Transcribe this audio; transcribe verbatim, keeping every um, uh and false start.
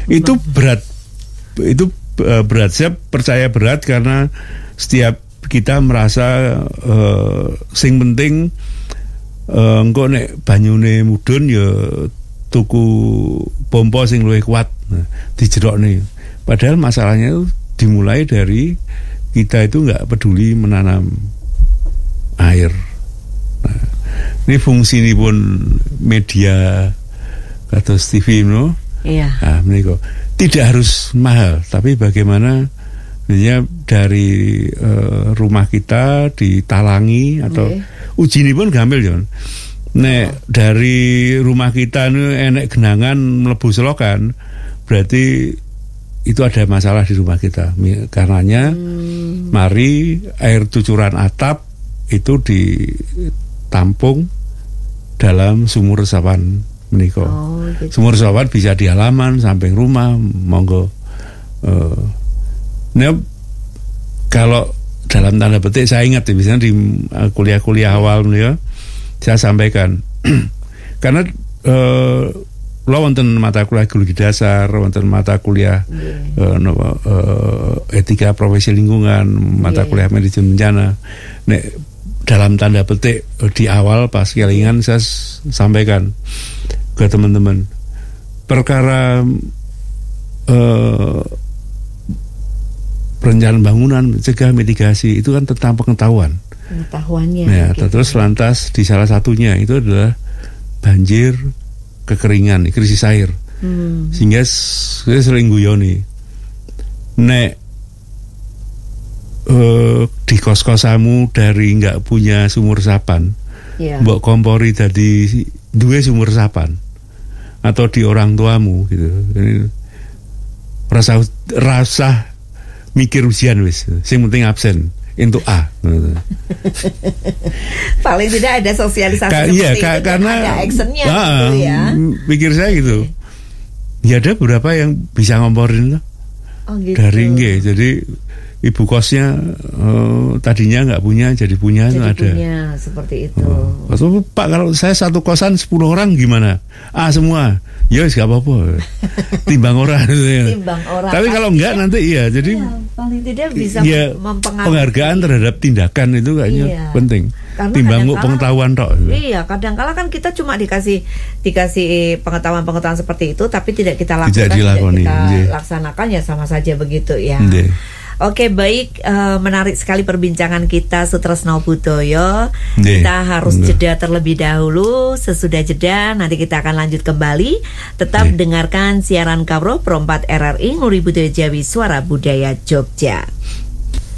Itu berat. Itu uh, berat. Saya percaya berat karena setiap kita merasa uh, sing penting uh, engko nek banyune mudhun ya tuku pompa sing luwih kuat. Nah, dijerokne. Padahal masalahnya itu dimulai dari kita itu nggak peduli menanam air. Nah, ini fungsi ini pun media atau T V, no? Iya. Nah, menika tidak harus mahal, tapi bagaimana sebenarnya dari uh, rumah kita ditalangi atau okay. Uji ini pun gampil Jon. Nek oh. dari rumah kita nu enek genangan mlebu selokan, berarti itu ada masalah di rumah kita. Karenanya hmm. mari air cucuran atap itu ditampung dalam sumur resapan menika. Oh, gitu. Sumur resapan bisa di halaman, samping rumah, monggo. Uh, Nah, kalau dalam tanda petik saya ingat ya, misalnya di uh, kuliah-kuliah awal ya, saya sampaikan karena uh, lo wonten mata kuliah geologi dasar, wonten mata kuliah yeah. uh, no, uh, etika profesi lingkungan, mata yeah. kuliah manajemen bencana. Nah, dalam tanda petik uh, di awal pas kelingan saya s- sampaikan ke teman-teman perkara uh, perencanaan bangunan, mencegah, mitigasi itu kan tentang pengetahuan. Pengetahuannya. Nah, gitu. Terus lantas di salah satunya itu adalah banjir, kekeringan, krisis air. Hmm. Sehingga saya sering guyoni. Nek uh, di kos-kosamu dari nggak punya sumur resapan, yeah. mbok kompori dari dua sumur resapan, atau di orang tuamu gitu. Ini rasa rasa mikir ujian wis, sing penting absen untuk A. Paling tidak ada sosialisasi Ka- seperti iya, itu ka- karena ada actionnya ah, gitu ya. Pikir saya gitu. Okay. Ya ada beberapa yang bisa ngomporin lah. Oh, gitu. Dari nggih, jadi ibu kosnya uh, tadinya nggak punya jadi punya jadi itu ada. Punya seperti itu. Oh. Atau Pak kalau saya satu kosan sepuluh orang gimana? Ah semua. Ya wis gak apa-apa. Timbang orang gitu ya. Timbang orang. Tapi kalau enggak nanti iya jadi ya, paling tidak bisa ya, mempengaruhi penghargaan terhadap tindakan itu kayaknya iya. penting. Karena timbang pengetahuan tok. Iya, kadang-kala kan kita cuma dikasih dikasih pengetahuan-pengetahuan seperti itu tapi tidak kita lakukan, tidak, tidak kita yeah. laksanakan ya sama saja begitu ya. Yeah. Oke, baik, uh, menarik sekali perbincangan kita Sutresno Budoyo. Yeah. Kita harus yeah. jeda terlebih dahulu. Sesudah jeda nanti kita akan lanjut kembali. Tetap yeah. dengarkan siaran Kabro Pro empat R R I Nguri Budaya Jawi Suara Budaya Jogja.